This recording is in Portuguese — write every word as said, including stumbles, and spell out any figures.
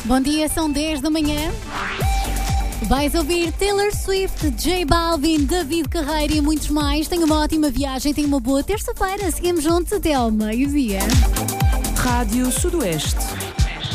Bom dia, são dez da manhã. Vais ouvir Taylor Swift, J Balvin, David Carreira e muitos mais. Tenha uma ótima viagem, tenha uma boa terça-feira. Seguimos juntos até ao meio-dia. Rádio Sudoeste.